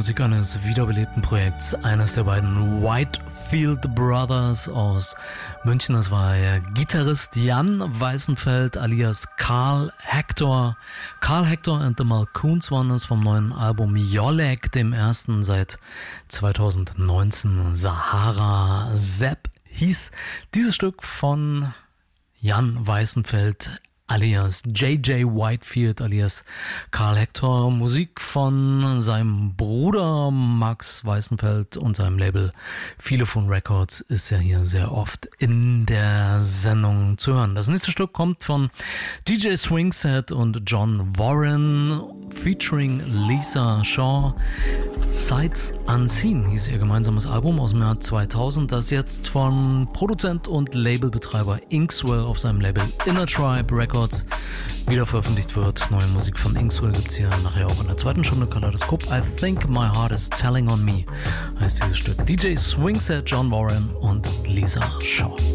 Musik eines wiederbelebten Projekts, eines der beiden Whitefield Brothers aus München. Das war der Gitarrist Jan Weißenfeld alias Carl Hector. Carl Hector and the Malcoons waren es vom neuen Album Jolek, dem ersten seit 2019. Sahara Sepp hieß dieses Stück von Jan Weißenfeld alias J.J. Whitefield alias Carl Hector. Musik von seinem Bruder Max Weißenfeld und seinem Label Philophone Records ist ja hier sehr oft in der Sendung zu hören. Das nächste Stück kommt von DJ Swingset und John Warren featuring Lisa Shaw. Sights Unseen hieß ihr gemeinsames Album aus dem Jahr 2000, das jetzt von Produzent und Labelbetreiber Inkswell auf seinem Label Inner Tribe Records wieder veröffentlicht wird. Neue Musik von Inkswell gibt es hier nachher auch in der zweiten Stunde. Kaleidoskop. I Think My Heart Is Telling On Me heißt dieses Stück. DJ Swingset, John Warren und Lisa Shaw.